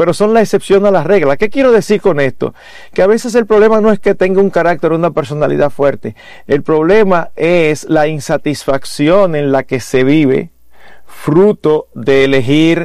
pero son la excepción a la regla. ¿Qué quiero decir con esto? Que a veces el problema no es que tenga un carácter o una personalidad fuerte. El problema es la insatisfacción en la que se vive, fruto de elegir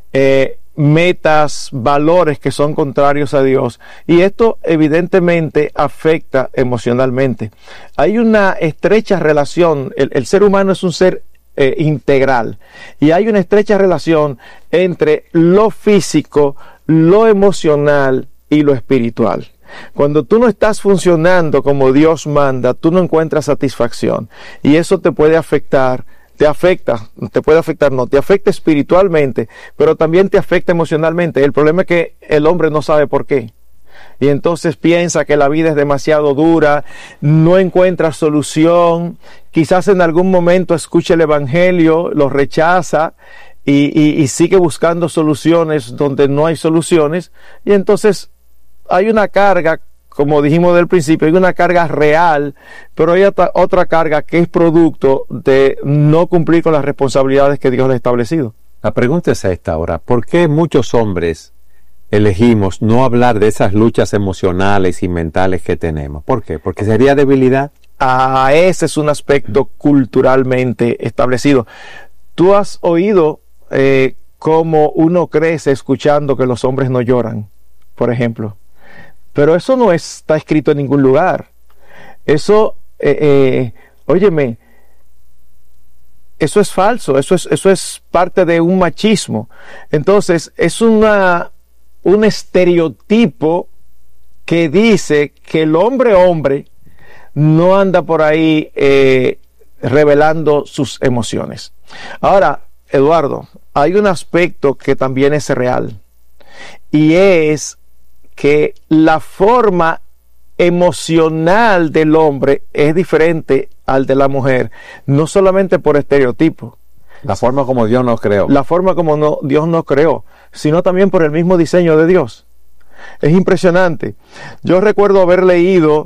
metas, valores que son contrarios a Dios, y esto evidentemente afecta emocionalmente. Hay una estrecha relación, el ser humano es un ser integral, y hay una estrecha relación entre lo físico, lo emocional y lo espiritual. Cuando tú no estás funcionando como Dios manda, tú no encuentras satisfacción, y eso te puede afectar. Te afecta espiritualmente, pero también te afecta emocionalmente. El problema es que el hombre no sabe por qué. Y entonces piensa que la vida es demasiado dura, no encuentra solución, quizás en algún momento escuche el evangelio, lo rechaza y sigue buscando soluciones donde no hay soluciones. Y entonces hay una carga, como dijimos del principio, hay una carga real, pero hay otra carga que es producto de no cumplir con las responsabilidades que Dios le ha establecido. La pregunta es esta ahora: ¿por qué muchos hombres elegimos no hablar de esas luchas emocionales y mentales que tenemos? ¿Por qué? ¿Porque sería debilidad? Ese es un aspecto culturalmente establecido. Tú has oído cómo uno crece escuchando que los hombres no lloran, por ejemplo. Pero eso no está escrito en ningún lugar. Eso, óyeme, eso es falso, eso es parte de un machismo. Entonces, es un estereotipo que dice que el hombre no anda por ahí revelando sus emociones. Ahora, Eduardo, hay un aspecto que también es real, y es que la forma emocional del hombre es diferente al de la mujer, no solamente por estereotipo. La forma como Dios nos creó. La forma como Dios nos creó, sino también por el mismo diseño de Dios. Es impresionante. Yo recuerdo haber leído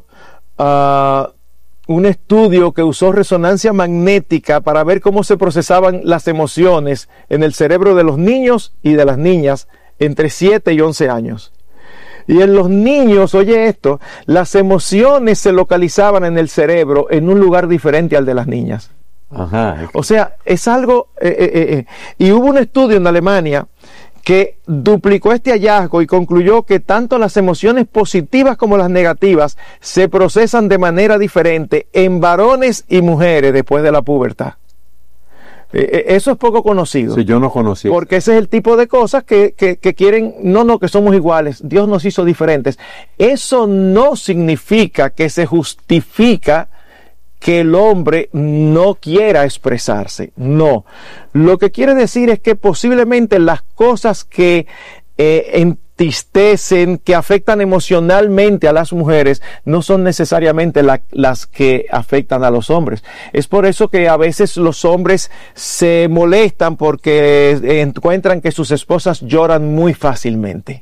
un estudio que usó resonancia magnética para ver cómo se procesaban las emociones en el cerebro de los niños y de las niñas entre 7 y 11 años. Y en los niños, oye esto, las emociones se localizaban en el cerebro en un lugar diferente al de las niñas. Ajá. O sea, es algo... y hubo un estudio en Alemania que duplicó este hallazgo y concluyó que tanto las emociones positivas como las negativas se procesan de manera diferente en varones y mujeres después de la pubertad. Eso es poco conocido. Sí, yo no conocí. Porque ese es el tipo de cosas que quieren, que somos iguales, Dios nos hizo diferentes. Eso no significa que se justifica que el hombre no quiera expresarse. No. Lo que quiere decir es que posiblemente las cosas que entristecen, que afectan emocionalmente a las mujeres, no son necesariamente las que afectan a los hombres. Es por eso que a veces los hombres se molestan porque encuentran que sus esposas lloran muy fácilmente.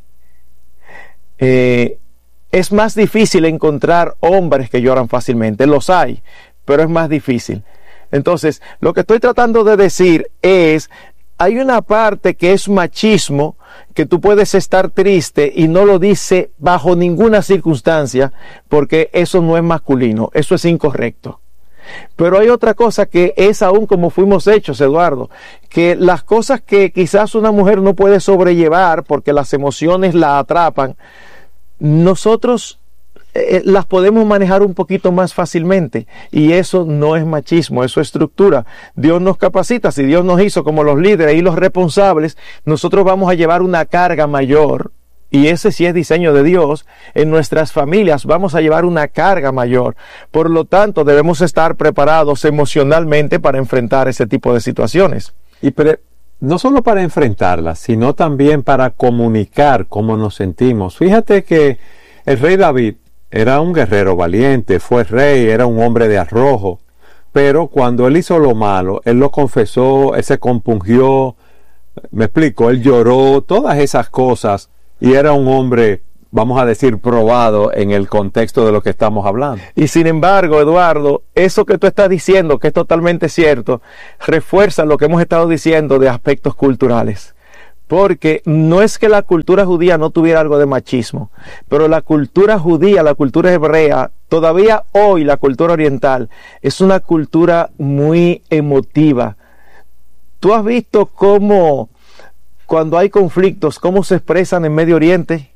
Es más difícil encontrar hombres que lloran fácilmente. Los hay, pero es más difícil. Entonces, lo que estoy tratando de decir es, hay una parte que es machismo, que tú puedes estar triste y no lo dice bajo ninguna circunstancia, porque eso no es masculino, eso es incorrecto. Pero hay otra cosa que es aún como fuimos hechos, Eduardo, que las cosas que quizás una mujer no puede sobrellevar porque las emociones la atrapan, nosotros las podemos manejar un poquito más fácilmente, y eso no es machismo, eso es estructura. Dios nos capacita, si Dios nos hizo como los líderes y los responsables, nosotros vamos a llevar una carga mayor, y ese sí es diseño de Dios. En nuestras familias vamos a llevar una carga mayor, por lo tanto debemos estar preparados emocionalmente para enfrentar ese tipo de situaciones. No solo para enfrentarlas, sino también para comunicar cómo nos sentimos. Fíjate que el rey David era un guerrero valiente, fue rey, era un hombre de arrojo, pero cuando él hizo lo malo, él lo confesó, él se compungió, me explico, él lloró, todas esas cosas, y era un hombre, vamos a decir, probado en el contexto de lo que estamos hablando. Y sin embargo, Eduardo, eso que tú estás diciendo, que es totalmente cierto, refuerza lo que hemos estado diciendo de aspectos culturales. Porque no es que la cultura judía no tuviera algo de machismo, pero la cultura judía, la cultura hebrea, todavía hoy la cultura oriental, es una cultura muy emotiva. ¿Tú has visto cómo cuando hay conflictos, cómo se expresan en Medio Oriente?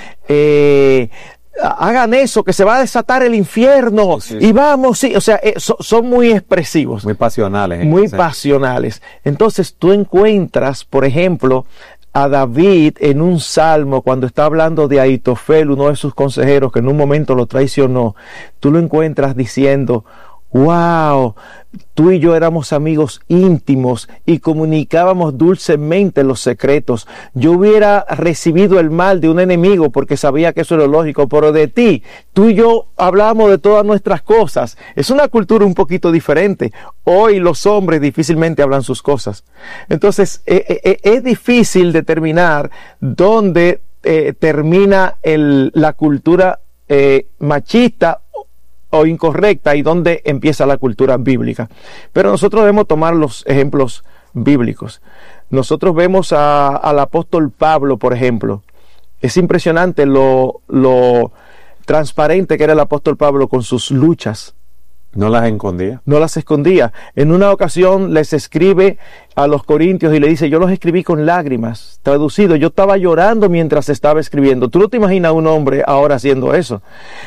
Hagan eso, que se va a desatar el infierno, sí. Y vamos, sí, o sea, son muy expresivos. Muy pasionales. Muy pasionales. Entonces tú encuentras, por ejemplo, a David en un salmo, cuando está hablando de Ahitofel, uno de sus consejeros que en un momento lo traicionó, tú lo encuentras diciendo: wow, tú y yo éramos amigos íntimos y comunicábamos dulcemente los secretos. Yo hubiera recibido el mal de un enemigo porque sabía que eso era lógico, pero de ti, tú y yo hablábamos de todas nuestras cosas. Es una cultura un poquito diferente. Hoy los hombres difícilmente hablan sus cosas. Entonces, es difícil determinar dónde termina la cultura machista o incorrecta y dónde empieza la cultura bíblica. Pero nosotros debemos tomar los ejemplos bíblicos. Nosotros vemos al apóstol Pablo, por ejemplo. Es impresionante lo transparente que era el apóstol Pablo con sus luchas. No las escondía. No las escondía. En una ocasión les escribe a los corintios y le dice: yo los escribí con lágrimas. Traducido, yo estaba llorando mientras estaba escribiendo. ¿Tú no te imaginas a un hombre ahora haciendo eso?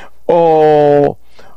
O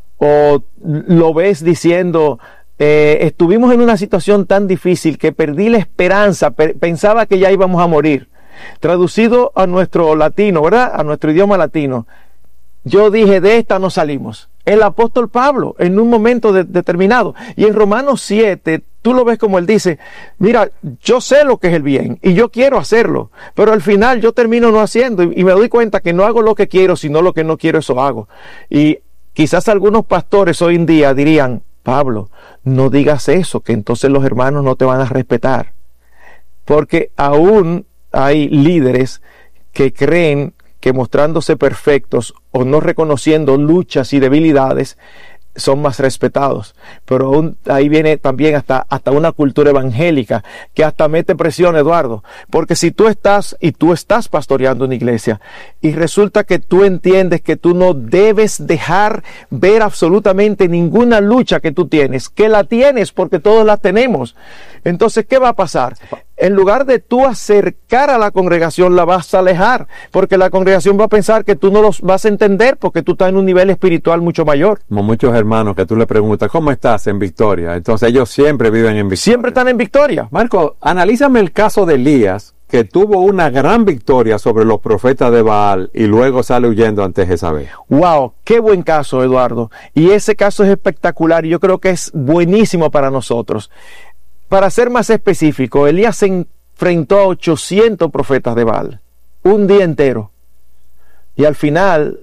lo ves diciendo: estuvimos en una situación tan difícil que perdí la esperanza, pensaba que ya íbamos a morir. Traducido a nuestro latino, ¿verdad? A nuestro idioma latino, yo dije: de esta no salimos. El apóstol Pablo, en un momento determinado. Y en Romanos 7, tú lo ves como él dice: mira, yo sé lo que es el bien y yo quiero hacerlo, pero al final yo termino no haciendo y me doy cuenta que no hago lo que quiero, sino lo que no quiero, eso hago. Y quizás algunos pastores hoy en día dirían: Pablo, no digas eso, que entonces los hermanos no te van a respetar. Porque aún hay líderes que creen que mostrándose perfectos o no reconociendo luchas y debilidades son más respetados. Pero aún ahí viene también hasta una cultura evangélica que hasta mete presión, Eduardo, porque si tú estás pastoreando una iglesia y resulta que tú entiendes que tú no debes dejar ver absolutamente ninguna lucha que tú tienes, que la tienes porque todos la tenemos, entonces ¿qué va a pasar? En lugar de tú acercar a la congregación, la vas a alejar, porque la congregación va a pensar que tú no los vas a entender porque tú estás en un nivel espiritual mucho mayor. Como muchos hermanos que tú le preguntas: ¿cómo estás? En victoria. Entonces ellos siempre viven en victoria. Siempre están en victoria. Marco, analízame el caso de Elías, que tuvo una gran victoria sobre los profetas de Baal y luego sale huyendo ante Jezabel. ¡Wow! ¡Qué buen caso, Eduardo! Y ese caso es espectacular y yo creo que es buenísimo para nosotros. Para ser más específico, Elías se enfrentó a 800 profetas de Baal, un día entero. Y al final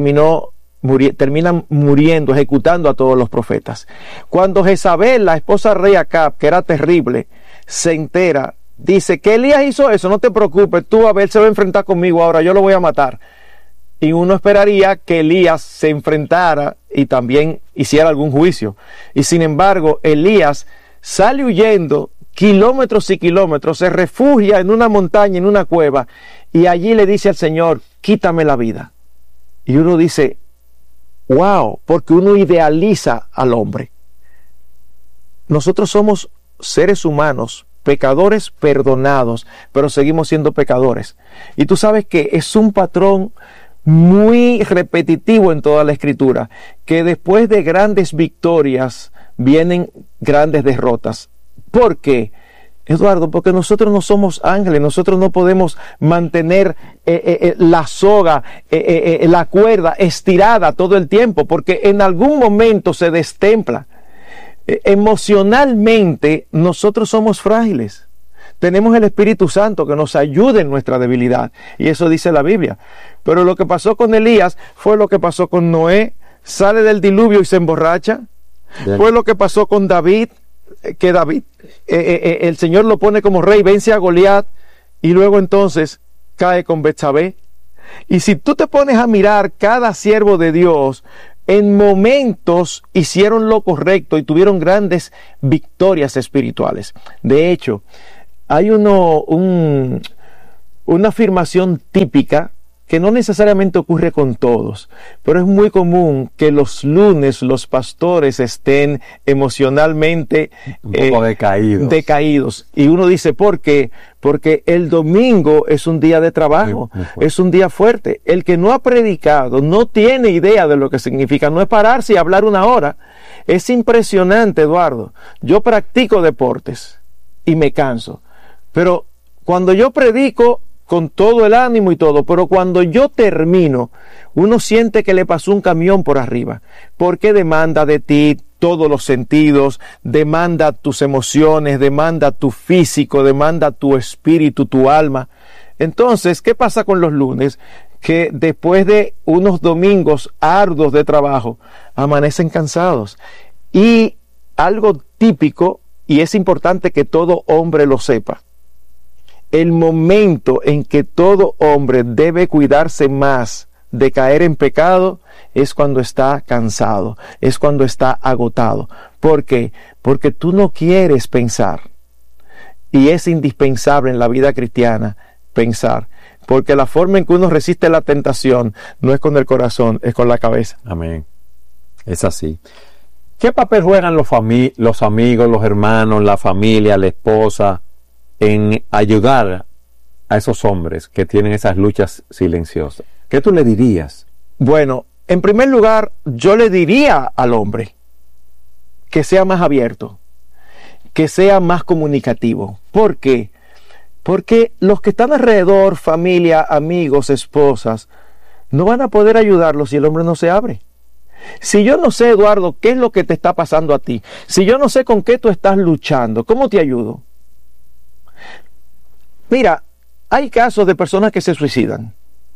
terminan muriendo, ejecutando a todos los profetas. Cuando Jezabel, la esposa del rey Acab, que era terrible, se entera, dice que Elías hizo eso: no te preocupes, tú a ver, se va a enfrentar conmigo ahora, yo lo voy a matar. Y uno esperaría que Elías se enfrentara y también hiciera algún juicio. Y sin embargo, Elías sale huyendo kilómetros y kilómetros, se refugia en una montaña, en una cueva, y allí le dice al Señor: quítame la vida. Y uno dice: wow, porque uno idealiza al hombre. Nosotros somos seres humanos, pecadores perdonados, pero seguimos siendo pecadores. Y tú sabes que es un patrón muy repetitivo en toda la Escritura, que después de grandes victorias vienen grandes derrotas. ¿Por qué, Eduardo? Porque nosotros no somos ángeles, nosotros no podemos mantener la soga, la cuerda estirada todo el tiempo, porque en algún momento se destempla. Emocionalmente nosotros somos frágiles. Tenemos el Espíritu Santo que nos ayuda en nuestra debilidad, y eso dice la Biblia. Pero lo que pasó con Elías fue lo que pasó con Noé: sale del diluvio y se emborracha. Bien. Fue lo que pasó con David, que David, el Señor lo pone como rey, vence a Goliat y luego entonces cae con Betsabé. Y si tú te pones a mirar, cada siervo de Dios en momentos hicieron lo correcto y tuvieron grandes victorias espirituales. De hecho, hay un una afirmación típica que no necesariamente ocurre con todos, pero es muy común que los lunes los pastores estén emocionalmente un poco decaídos. Y uno dice, ¿por qué? Porque el domingo es un día de trabajo, es un día fuerte. El que no ha predicado no tiene idea de lo que significa, no es pararse y hablar una hora. Es impresionante, Eduardo. Yo practico deportes y me canso, pero cuando yo predico con todo el ánimo y todo, pero cuando yo termino, uno siente que le pasó un camión por arriba, porque demanda de ti todos los sentidos, demanda tus emociones, demanda tu físico, demanda tu espíritu, tu alma. Entonces, ¿qué pasa con los lunes? Que después de unos domingos arduos de trabajo, amanecen cansados. Y algo típico, y es importante que todo hombre lo sepa, el momento en que todo hombre debe cuidarse más de caer en pecado es cuando está cansado, es cuando está agotado. ¿Por qué? Porque tú no quieres pensar. Y es indispensable en la vida cristiana pensar. Porque la forma en que uno resiste la tentación no es con el corazón, es con la cabeza. Amén. Es así. ¿Qué papel juegan los amigos, los hermanos, la familia, la esposa en ayudar a esos hombres que tienen esas luchas silenciosas? ¿Qué tú le dirías? Bueno, en primer lugar, yo le diría al hombre que sea más abierto, que sea más comunicativo. ¿Por qué? Porque los que están alrededor, familia, amigos, esposas, no van a poder ayudarlo si el hombre no se abre. Si yo no sé, Eduardo, qué es lo que te está pasando a ti, si yo no sé con qué tú estás luchando, ¿cómo te ayudo? Mira, hay casos de personas que se suicidan.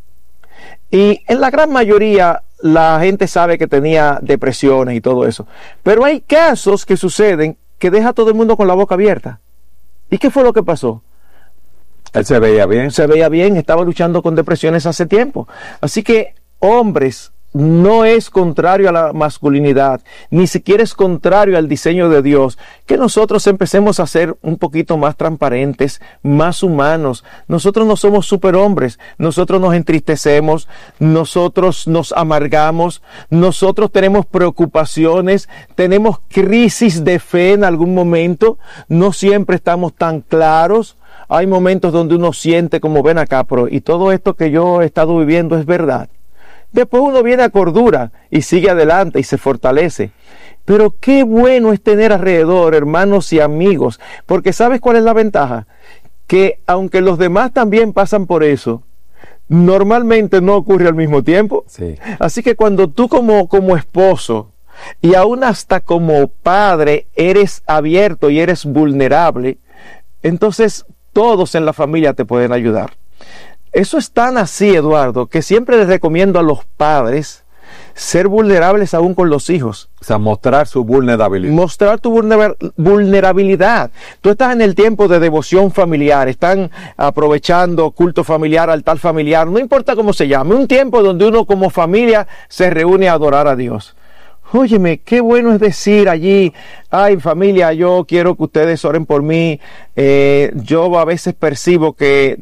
Y en la gran mayoría la gente sabe que tenía depresiones y todo eso. Pero hay casos que suceden que deja a todo el mundo con la boca abierta. ¿Y qué fue lo que pasó? Él se veía bien. Se veía bien, estaba luchando con depresiones hace tiempo. Así que, hombres, no es contrario a la masculinidad, ni siquiera es contrario al diseño de Dios, que nosotros empecemos a ser un poquito más transparentes, más humanos. Nosotros no somos superhombres, nosotros nos entristecemos, nosotros nos amargamos, nosotros tenemos preocupaciones, tenemos crisis de fe en algún momento, no siempre estamos tan claros. Hay momentos donde uno siente como ven acá, pero y todo esto que yo he estado viviendo es verdad. Después uno viene a cordura y sigue adelante y se fortalece. Pero qué bueno es tener alrededor hermanos y amigos, porque ¿sabes cuál es la ventaja? Que aunque los demás también pasan por eso, normalmente no ocurre al mismo tiempo. Sí. Así que cuando tú como esposo y aún hasta como padre eres abierto y eres vulnerable, entonces todos en la familia te pueden ayudar. Eso es tan así, Eduardo, que siempre les recomiendo a los padres ser vulnerables aún con los hijos. O sea, mostrar su vulnerabilidad. Mostrar tu vulnerabilidad. Tú estás en el tiempo de devoción familiar, están aprovechando culto familiar, altar familiar, no importa cómo se llame, un tiempo donde uno como familia se reúne a adorar a Dios. Óyeme, qué bueno es decir allí, ay familia, yo quiero que ustedes oren por mí, yo a veces percibo que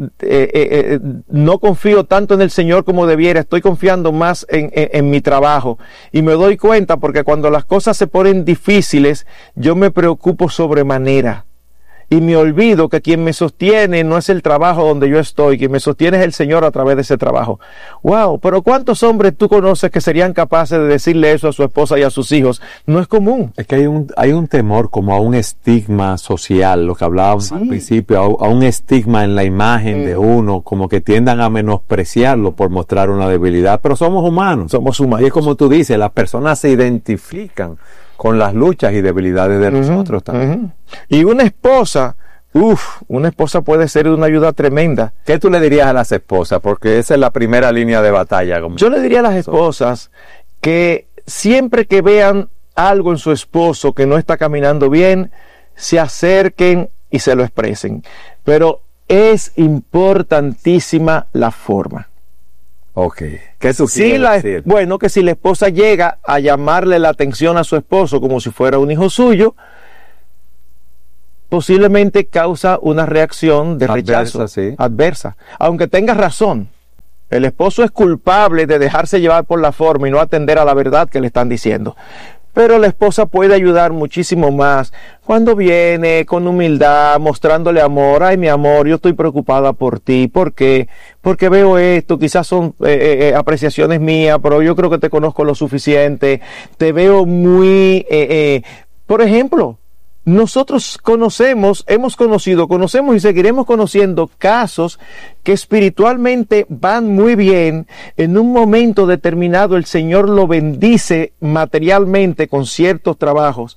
no confío tanto en el Señor como debiera, estoy confiando más en mi trabajo y me doy cuenta porque cuando las cosas se ponen difíciles, yo me preocupo sobremanera. Y me olvido que quien me sostiene no es el trabajo donde yo estoy, quien me sostiene es el Señor a través de ese trabajo. ¡Wow! Pero ¿cuántos hombres tú conoces que serían capaces de decirle eso a su esposa y a sus hijos? No es común. Es que hay un temor como a un estigma social, lo que hablábamos al principio, a un estigma en la imagen de uno, como que tiendan a menospreciarlo por mostrar una debilidad. Pero somos humanos. Somos humanos. Y es como tú dices, las personas se identifican con las luchas y debilidades de nosotros también. Y una esposa puede ser de una ayuda tremenda. ¿Qué tú le dirías a las esposas? Porque esa es la primera línea de batalla. Yo le diría a las esposas que siempre que vean algo en su esposo que no está caminando bien, se acerquen y se lo expresen. Pero es importantísima la forma. Ok. ¿Qué sucede? Bueno, que si la esposa llega a llamarle la atención a su esposo como si fuera un hijo suyo, posiblemente causa una reacción de rechazo Adversa, sí. adversa, aunque tenga razón. El esposo es culpable de dejarse llevar por la forma y no atender a la verdad que le están diciendo. Pero la esposa puede ayudar muchísimo más cuando viene con humildad, mostrándole amor. Ay, mi amor, yo estoy preocupada por ti. ¿Por qué? Porque veo esto, quizás son apreciaciones mías, pero yo creo que te conozco lo suficiente. Te veo muy... Por ejemplo, nosotros conocemos y seguiremos conociendo casos que espiritualmente van muy bien. En un momento determinado el Señor lo bendice materialmente con ciertos trabajos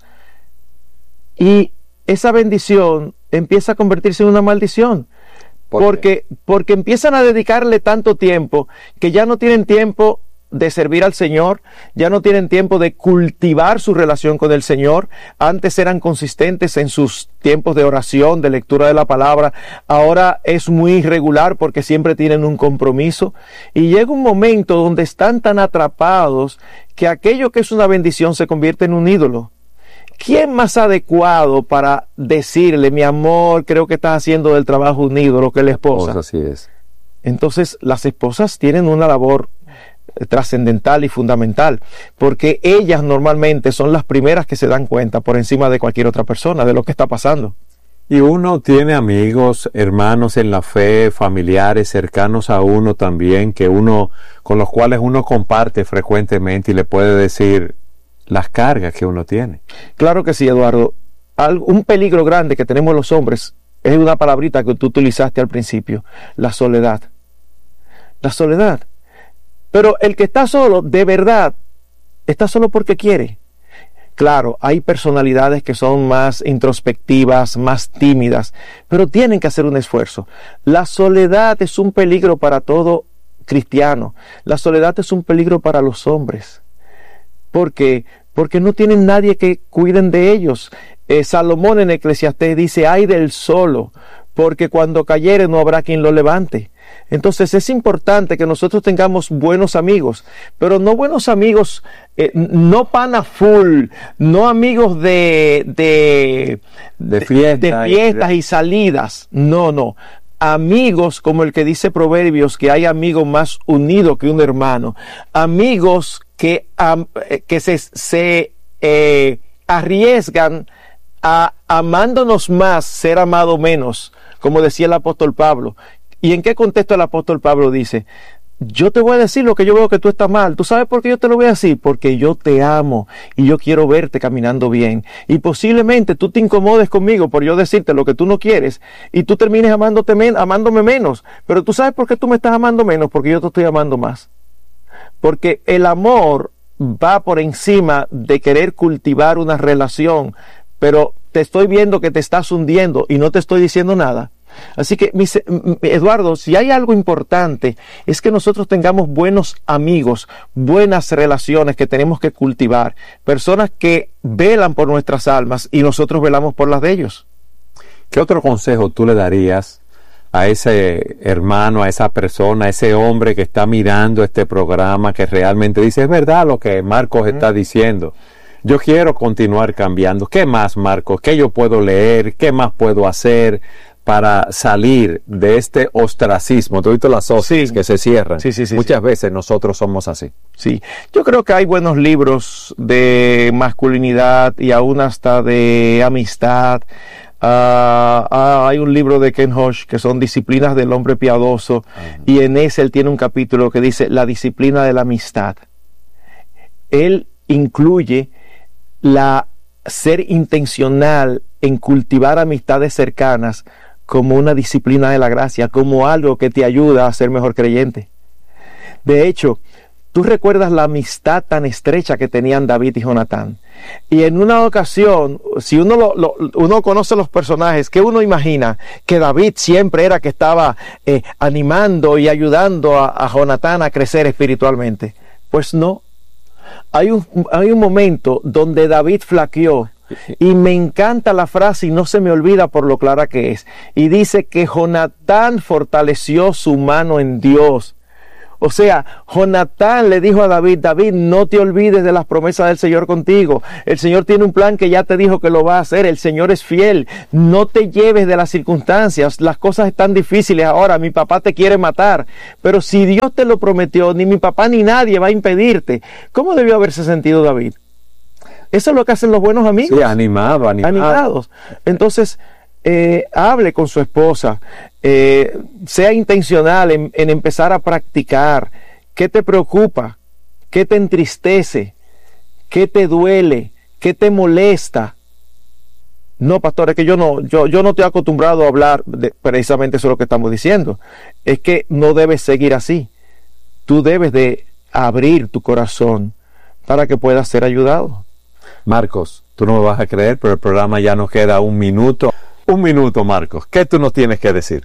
y esa bendición empieza a convertirse en una maldición. Porque empiezan a dedicarle tanto tiempo que ya no tienen tiempo de servir al Señor, ya no tienen tiempo de cultivar su relación con el Señor. Antes eran consistentes en sus tiempos de oración, de lectura de la palabra. Ahora es muy irregular porque siempre tienen un compromiso. Y llega un momento donde están tan atrapados que aquello que es una bendición se convierte en un ídolo. ¿Quién más adecuado para decirle, mi amor, creo que estás haciendo del trabajo un ídolo, que la esposa? Así es. Entonces, las esposas tienen una labor trascendental y fundamental, porque ellas normalmente son las primeras que se dan cuenta por encima de cualquier otra persona de lo que está pasando. Y uno tiene amigos, hermanos en la fe, familiares cercanos a uno también, con los cuales uno comparte frecuentemente y le puede decir las cargas que uno tiene. Claro que sí, Eduardo. Un peligro grande que tenemos los hombres es una palabrita que tú utilizaste al principio: la soledad. La soledad. Pero el que está solo, de verdad, está solo porque quiere. Claro, hay personalidades que son más introspectivas, más tímidas, pero tienen que hacer un esfuerzo. La soledad es un peligro para todo cristiano. La soledad es un peligro para los hombres. ¿Por qué? Porque no tienen nadie que cuiden de ellos. Salomón en Eclesiastés dice: ay del solo, porque cuando cayere no habrá quien lo levante. Entonces es importante que nosotros tengamos buenos amigos, pero no buenos amigos, no pana full, no amigos de fiestas y salidas, no. Amigos como el que dice Proverbios, que hay amigos más unidos que un hermano, amigos que se arriesgan a, amándonos más, ser amado menos, como decía el apóstol Pablo. ¿Y en qué contexto el apóstol Pablo dice? Yo te voy a decir lo que yo veo que tú estás mal. ¿Tú sabes por qué yo te lo voy a decir? Porque yo te amo y yo quiero verte caminando bien. Y posiblemente tú te incomodes conmigo por yo decirte lo que tú no quieres y tú termines amándome menos. Pero ¿tú sabes por qué tú me estás amando menos? Porque yo te estoy amando más. Porque el amor va por encima de querer cultivar una relación, pero te estoy viendo que te estás hundiendo y no te estoy diciendo nada. Así que, Eduardo, si hay algo importante es que nosotros tengamos buenos amigos, buenas relaciones que tenemos que cultivar, personas que velan por nuestras almas y nosotros velamos por las de ellos. ¿Qué otro consejo tú le darías a ese hermano, a esa persona, a ese hombre que está mirando este programa, que realmente dice, es verdad lo que Marcos está diciendo? Yo quiero continuar cambiando. ¿Qué más, Marcos? ¿Qué yo puedo leer? ¿Qué más puedo hacer para salir de este ostracismo? Tú has visto las OSCs que se cierran. Sí, muchas veces nosotros somos así. Sí, yo creo que hay buenos libros de masculinidad y aún hasta de amistad. Hay un libro de Ken Hodge que son Disciplinas del Hombre Piadoso, y en ese él tiene un capítulo que dice la disciplina de la amistad. Él incluye ser intencional en cultivar amistades cercanas como una disciplina de la gracia, como algo que te ayuda a ser mejor creyente. De hecho, tú recuerdas la amistad tan estrecha que tenían David y Jonatán. Y en una ocasión, si uno conoce los personajes, ¿qué uno imagina? Que David siempre era que estaba animando y ayudando a Jonatán a crecer espiritualmente. Pues no. Hay un momento donde David flaqueó, y me encanta la frase y no se me olvida por lo clara que es. Y dice que Jonatán fortaleció su mano en Dios. O sea, Jonatán le dijo a David, David, no te olvides de las promesas del Señor contigo. El Señor tiene un plan que ya te dijo que lo va a hacer. El Señor es fiel. No te lleves de las circunstancias. Las cosas están difíciles ahora. Mi papá te quiere matar. Pero si Dios te lo prometió, ni mi papá ni nadie va a impedirte. ¿Cómo debió haberse sentido David? Eso es lo que hacen los buenos amigos. Sí, animados. Entonces, hable con su esposa, sea intencional en empezar a practicar. ¿Qué te preocupa? ¿Qué te entristece? ¿Qué te duele? ¿Qué te molesta? No, pastor, es que yo no estoy acostumbrado a hablar precisamente eso es lo que estamos diciendo. Es que no debes seguir así. Tú debes de abrir tu corazón para que puedas ser ayudado. Marcos, tú no me vas a creer, pero el programa ya nos queda un minuto. Un minuto, Marcos. ¿Qué tú nos tienes que decir?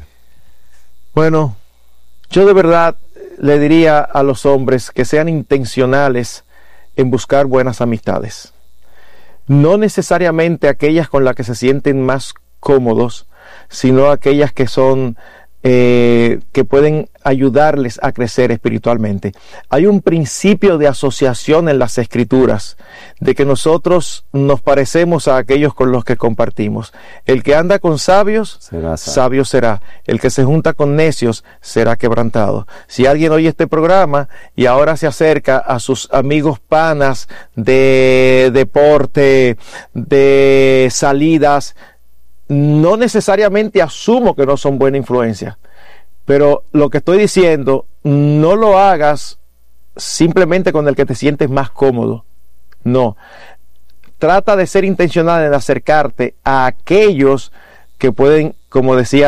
Bueno, yo de verdad le diría a los hombres que sean intencionales en buscar buenas amistades. No necesariamente aquellas con las que se sienten más cómodos, sino aquellas que son que pueden ayudarles a crecer espiritualmente. Hay un principio de asociación en las Escrituras, de que nosotros nos parecemos a aquellos con los que compartimos. El que anda con sabios, sabio será. El que se junta con necios, será quebrantado. Si alguien oye este programa y ahora se acerca a sus amigos panas de deporte, de salidas, no necesariamente asumo que no son buena influencia, pero lo que estoy diciendo, no lo hagas simplemente con el que te sientes más cómodo. No, trata de ser intencional en acercarte a aquellos que pueden, como dice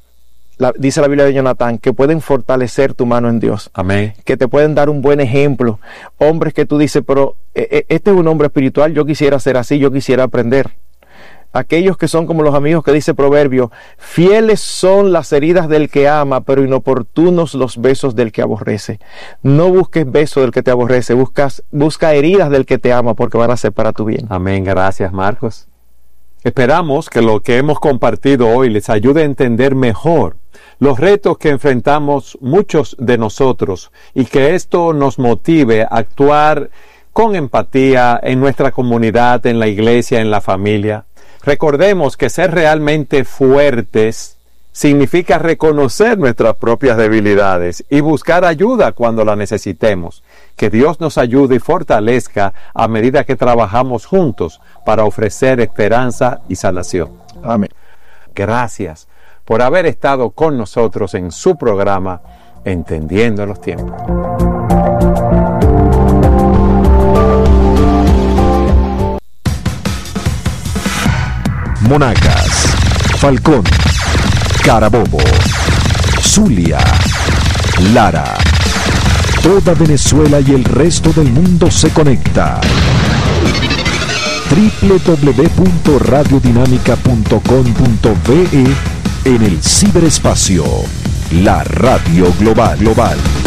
la Biblia de Jonatán, que pueden fortalecer tu mano en Dios. Amén. Que te pueden dar un buen ejemplo. Hombres que tú dices, pero este es un hombre espiritual, yo quisiera ser así, yo quisiera aprender. Aquellos que son como los amigos que dice Proverbio, fieles son las heridas del que ama, pero inoportunos los besos del que aborrece. No busques besos del que te aborrece, busca heridas del que te ama, porque van a ser para tu bien. Amén, gracias Marcos. Esperamos que lo que hemos compartido hoy les ayude a entender mejor los retos que enfrentamos muchos de nosotros y que esto nos motive a actuar con empatía en nuestra comunidad, en la iglesia, en la familia. Recordemos que ser realmente fuertes significa reconocer nuestras propias debilidades y buscar ayuda cuando la necesitemos. Que Dios nos ayude y fortalezca a medida que trabajamos juntos para ofrecer esperanza y salvación. Amén. Gracias por haber estado con nosotros en su programa Entendiendo los Tiempos. Monagas, Falcón, Carabobo, Zulia, Lara. Toda Venezuela y el resto del mundo se conecta. www.radiodinamica.com.be en el ciberespacio. La radio global.